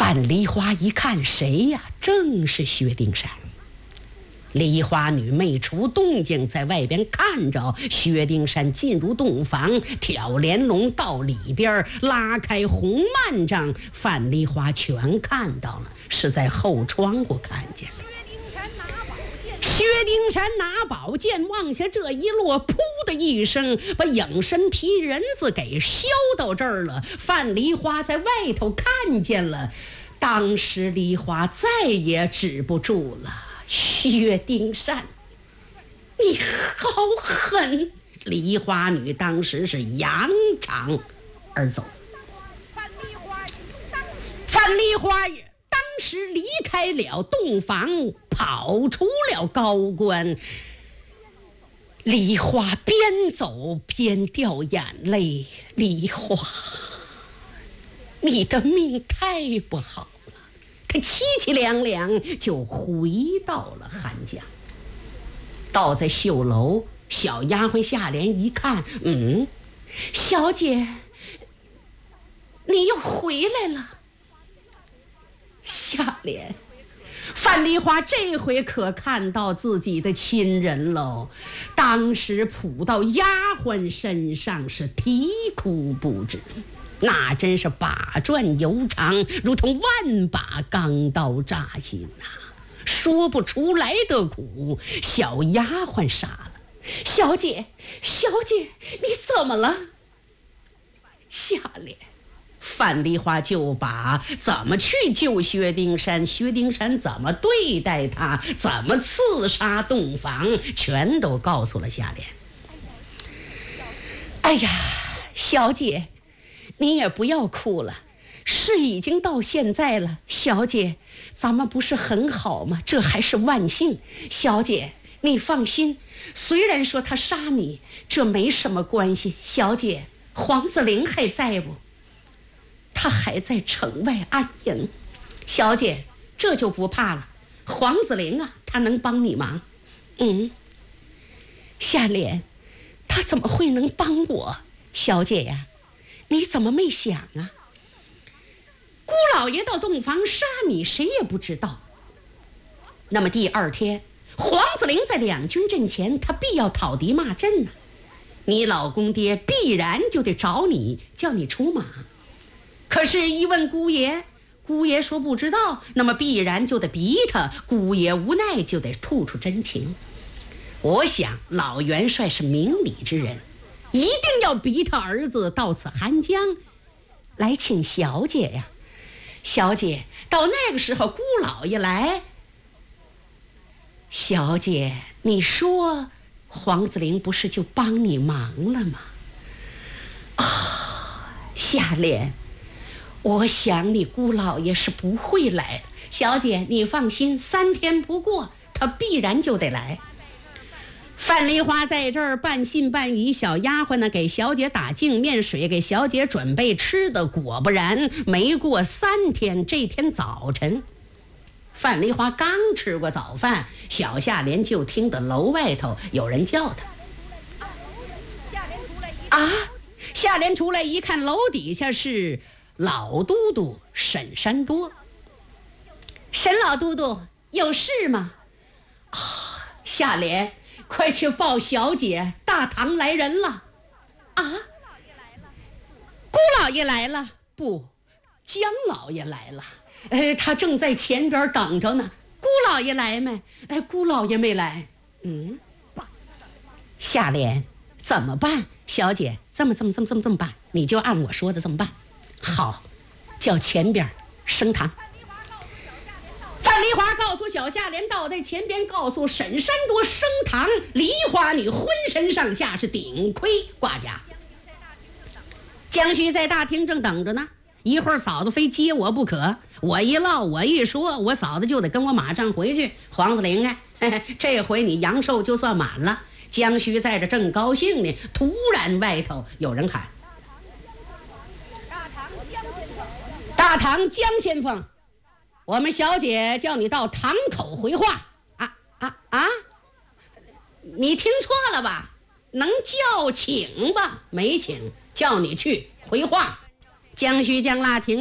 范梨花一看，谁呀？正是薛丁山。梨花女没出动静，在外边看着薛丁山进入洞房，挑帘笼到里边，拉开红幔帐，范梨花全看到了，是在后窗户看见的。薛丁山拿宝剑往下这一落，噗的一声，把影身皮人子给削到这儿了。范梨花在外头看见了，当时梨花再也止不住了。薛丁山，你好狠！梨花女当时是扬长而走。范梨花当时离开了洞房，跑出了高官。梨花边走边掉眼泪，梨花，你的命太不好了。他凄凄凉凉就回到了汉江，倒在绣楼，小丫鬟夏莲一看，小姐，你又回来了。夏莲，范梨花这回可看到自己的亲人喽，当时扑到丫鬟身上，是啼哭不止，那真是把转悠长，如同万把钢刀扎心呐，说不出来的苦。小丫鬟傻了，小姐，小姐，你怎么了？夏莲，范梨花就把怎么去救薛丁山，薛丁山怎么对待他，怎么刺杀洞房，全都告诉了夏莲。哎呀，小姐，你也不要哭了，事已经到现在了，小姐，咱们不是很好吗？这还是万幸。小姐，你放心，虽然说他杀你，这没什么关系。小姐，黄子玲还在不？他还在城外安营。小姐，这就不怕了。黄子玲啊，他能帮你忙。夏莲，他怎么会能帮我？小姐呀，你怎么没想啊？姑老爷到洞房杀你，谁也不知道。那么第二天，黄子玲在两军阵前，他必要讨敌骂阵呢。你老公爹必然就得找你，叫你出马。可是一问姑爷，姑爷说不知道，那么必然就得逼他，姑爷无奈就得吐出真情。我想老元帅是明理之人，一定要逼他儿子到此汉江来请小姐呀。小姐，到那个时候姑老爷来，小姐，你说黄子玲不是就帮你忙了吗？夏莲，我想你姑老爷是不会来的。小姐，你放心，3天不过他必然就得来。范梨花在这儿半信半疑，小丫鬟呢给小姐打净面水，给小姐准备吃的。果不然，没过3天，这天早晨，范梨花刚吃过早饭，小夏莲就听到楼外头有人叫她。夏莲出来一看，楼底下是老都督沈山多。沈老都督，有事吗？夏莲，快去报小姐，大堂来人了。姑老爷来了？不，江老爷来了。他正在前边等着呢。姑老爷来没？姑老爷没来。夏莲，怎么办？小姐，这么办，你就按我说的这么办。好，叫前边升堂。范梨花告诉小夏莲，倒在前边告诉沈山多升堂。梨花女浑身上下是顶盔挂甲。江须在大厅正等着呢，一会儿嫂子非接我不可，我一唠我一说，我嫂子就得跟我马上回去。黄子玲啊，这回你阳寿就算满了。江须在这正高兴呢，突然外头有人喊：大堂江先锋，我们小姐叫你到堂口回话。你听错了吧？能叫请吧？没请，叫你去回话。江须将蜡亭